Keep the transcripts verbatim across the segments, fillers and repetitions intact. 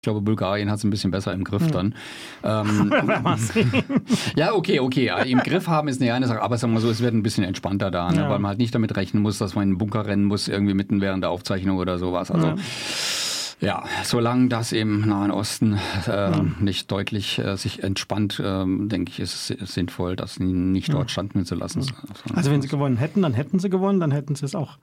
Ich glaube, Bulgarien hat es ein bisschen besser im Griff dann. Ähm, ja, okay, okay. Ja, im Griff haben ist eine Sache, aber sagen wir so, es wird ein bisschen entspannter da, ne? Ja. Weil man halt nicht damit rechnen muss, dass man in den Bunker rennen muss, irgendwie mitten während der Aufzeichnung oder sowas. Also ja, ja solange das im Nahen Osten äh, ja. nicht deutlich äh, sich entspannt, äh, denke ich, ist es sinnvoll, das nicht dort standen zu lassen. Ja. Also wenn sie gewonnen hätten, dann hätten sie gewonnen, dann hätten sie es auch.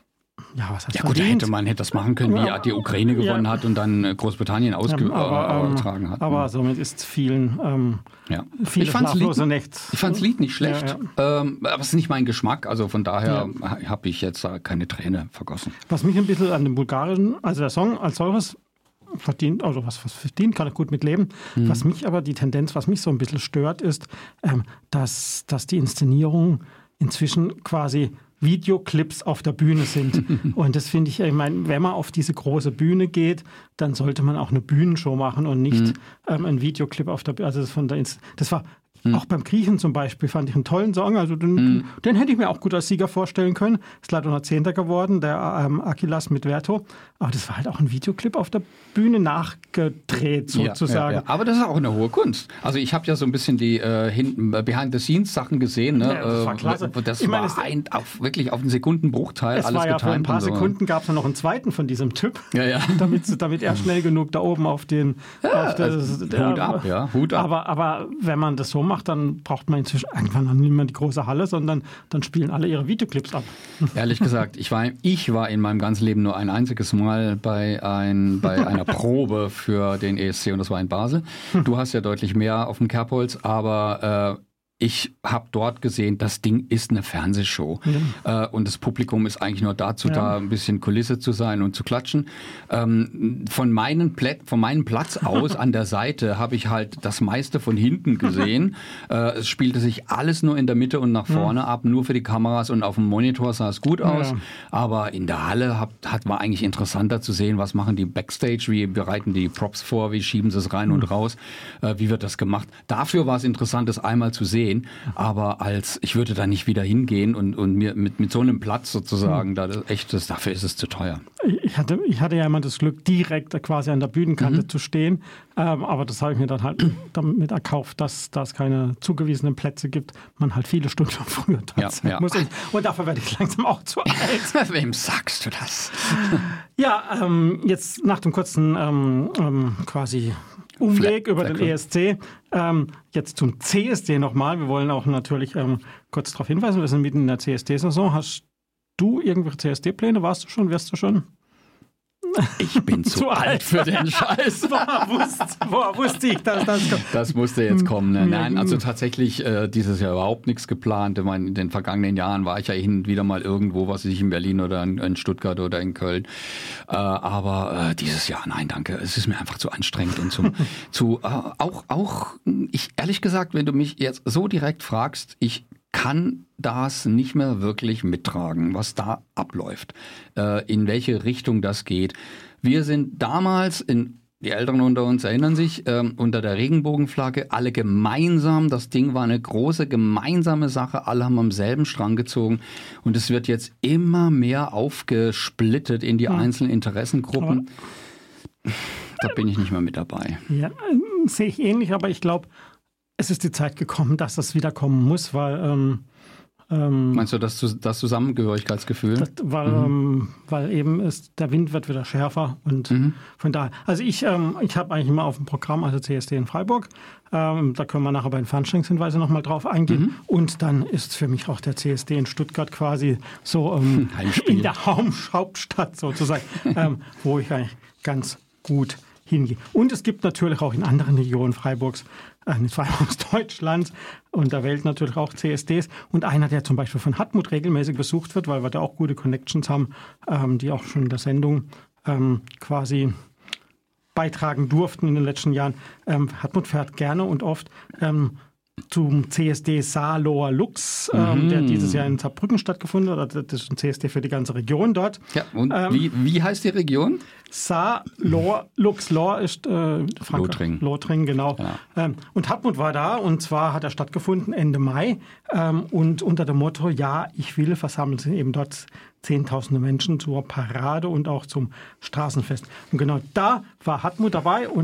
Ja, was heißt ja gut, hätte man hätte das machen können, wie die Ukraine gewonnen ja. hat und dann Großbritannien ausgetragen ja, hat. Aber somit ist vielen ähm, ja. viele schlaflose Nächte. Ich fand das Lied nicht schlecht, ja, ja. Ähm, aber es ist nicht mein Geschmack. Also von daher ja. habe ich jetzt keine Träne vergossen. Was mich ein bisschen an dem bulgarischen, also der Song als solches verdient, also was, was verdient, kann ich gut mit leben. Mhm. Was mich aber, die Tendenz, was mich so ein bisschen stört, ist, ähm, dass, dass die Inszenierung inzwischen quasi Videoclips auf der Bühne sind. Und das finde ich, ich meine, wenn man auf diese große Bühne geht, dann sollte man auch eine Bühnenshow machen und nicht mhm. ähm, ein Videoclip auf der Bühne. Also das, von der Inst- das war mhm. auch beim Griechen zum Beispiel, fand ich einen tollen Song. Also den, mhm. den hätte ich mir auch gut als Sieger vorstellen können. Ist leider noch Zehnter geworden, der ähm, Achillas mit Verto. Aber das war halt auch ein Videoclip auf der Bühne nachgedreht sozusagen. Ja, ja, ja. Aber das ist auch eine hohe Kunst. Also ich habe ja so ein bisschen die äh, hinten Behind-the-Scenes-Sachen gesehen. Ne? Ja, das war klasse. Das ich war meine, ein, auf, wirklich auf einen Sekundenbruchteil es alles war ja getimt. Für ein paar so. Sekunden gab es noch einen zweiten von diesem Typ, ja, ja. damit, damit er schnell genug da oben auf den... Ja, auf das, also, der, Hut ab, ja, Hut ab. Aber, aber wenn man das so macht, dann braucht man inzwischen irgendwann nicht mehr die große Halle, sondern dann spielen alle ihre Videoclips ab. Ehrlich gesagt, ich war, ich war in meinem ganzen Leben nur ein einziges Mal bei, ein, bei einer Probe für den E S C und das war in Basel. Du hast ja deutlich mehr auf dem Kerbholz, aber... Äh, ich habe dort gesehen, das Ding ist eine Fernsehshow. Ja. Äh, und das Publikum ist eigentlich nur dazu ja. da, ein bisschen Kulisse zu sein und zu klatschen. Ähm, von, meinen Plä- von meinem Platz aus an der Seite habe ich halt das meiste von hinten gesehen. äh, es spielte sich alles nur in der Mitte und nach vorne ja. ab, nur für die Kameras und auf dem Monitor sah es gut aus. Ja. Aber in der Halle hat, hat war eigentlich interessanter zu sehen, was machen die Backstage, wie bereiten die Props vor, wie schieben sie es rein mhm. und raus, äh, wie wird das gemacht. Dafür war es interessant, das einmal zu sehen. Aber als ich würde da nicht wieder hingehen und, und mir mit, mit so einem Platz sozusagen, da das echt das, dafür ist es zu teuer. Ich hatte, ich hatte ja immer das Glück, direkt quasi an der Bühnenkante mhm. zu stehen. Ähm, aber das habe ich mir dann halt damit erkauft, dass, dass es keine zugewiesenen Plätze gibt. Man halt viele Stunden früher da sein ja, ja. muss. Und, und dafür werde ich langsam auch zu alt. Wem sagst du das? Ja, ähm, jetzt nach dem kurzen ähm, ähm, quasi Umweg über den E S C. Ähm, jetzt zum C S D nochmal. Wir wollen auch natürlich ähm, kurz darauf hinweisen, wir sind mitten in der C S D-Saison. Hast du irgendwelche C S D-Pläne? Warst du schon? Wirst du schon? Ich bin zu, zu alt für den Scheiß. Woher wusste, woher wusste ich, dass das kommt? Das musste jetzt kommen. Ne? Nein, also tatsächlich äh, dieses Jahr überhaupt nichts geplant. Ich meine, in den vergangenen Jahren war ich ja hin und wieder mal irgendwo, was weiß ich, in Berlin oder in, in Stuttgart oder in Köln. Äh, aber äh, dieses Jahr, nein, danke. Es ist mir einfach zu anstrengend und zum, zu äh, auch, auch, ich ehrlich gesagt, wenn du mich jetzt so direkt fragst, ich kann das nicht mehr wirklich mittragen, was da abläuft, äh, in welche Richtung das geht. Wir sind damals, in, die Älteren unter uns erinnern sich, äh, unter der Regenbogenflagge, alle gemeinsam, das Ding war eine große gemeinsame Sache, alle haben am selben Strang gezogen und es wird jetzt immer mehr aufgesplittet in die ja. einzelnen Interessengruppen. Aber da bin ich nicht mehr mit dabei. Ja, sehe ich ähnlich, aber ich glaube, es ist die Zeit gekommen, dass das wieder kommen muss, weil... Ähm, ähm, Meinst du das, das Zusammengehörigkeitsgefühl? Das, weil, mhm. ähm, weil eben ist, der Wind wird wieder schärfer und mhm. von daher... Also ich, ähm, ich habe eigentlich immer auf dem Programm, also C S D in Freiburg, ähm, da können wir nachher bei den Veranstaltungshinweisen nochmal drauf eingehen mhm. und dann ist für mich auch der C S D in Stuttgart quasi so ähm, in der Hauptstadt sozusagen, ähm, wo ich eigentlich ganz gut hingehe. Und es gibt natürlich auch in anderen Regionen Freiburgs, äh, nicht Freiburgs, Deutschlands und der Welt natürlich auch C S Ds. Und einer, der zum Beispiel von Hartmut regelmäßig besucht wird, weil wir da auch gute Connections haben, ähm, die auch schon in der Sendung ähm, quasi beitragen durften in den letzten Jahren. Ähm, Hartmut fährt gerne und oft ähm, zum C S D Saarloher Lux, mhm. ähm, der dieses Jahr in Saarbrücken stattgefunden hat. Das ist ein C S D für die ganze Region dort. Ja, und ähm, wie, wie heißt die Region? Saar-Lohr Lux. Lohr ist äh, Lothringen. Lothringen, genau. Ja. Ähm, und Hartmut war da, und zwar hat er stattgefunden Ende Mai. Ähm, und unter dem Motto, ja, ich will, versammeln sich eben dort Zehntausende Menschen zur Parade und auch zum Straßenfest. Und genau da war Hartmut dabei. Und